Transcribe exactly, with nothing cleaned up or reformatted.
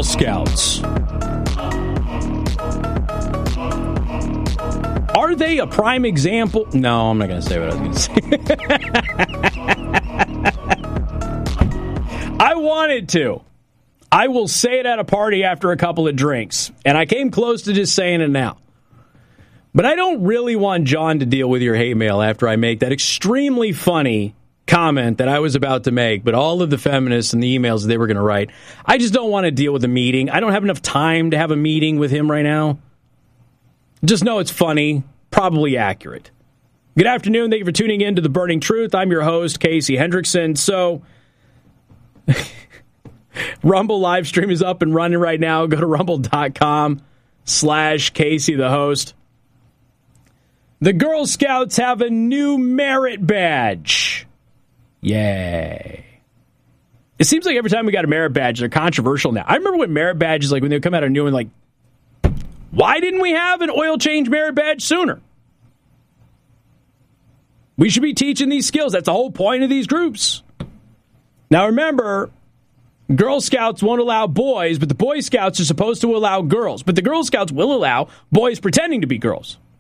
Girl Scouts. Are they a prime example? No, I'm not going to say what I was going to say. I wanted to. I will say it at a party after a couple of drinks, and I came close to just saying it now. But I don't really want John to deal with your hate mail after I make that extremely funny comment that I was about to make, but all of the feminists and the emails they were going to write, I just don't want to deal with a meeting. I don't have enough time to have a meeting with him right now. Just know it's funny, probably accurate. Good afternoon. Thank you for tuning in to The Burning Truth. I'm your host, Casey Hendrickson. So, Rumble live stream is up and running right now. Go to rumble.com slash Casey the host. The Girl Scouts have a new merit badge. Yay. It seems like every time we got a merit badge, they're controversial now. I remember when merit badges, like when they would come out a new one, like, why didn't we have an oil change merit badge sooner? We should be teaching these skills. That's the whole point of these groups. Now remember, Girl Scouts won't allow boys, but the Boy Scouts are supposed to allow girls. But the Girl Scouts will allow boys pretending to be girls.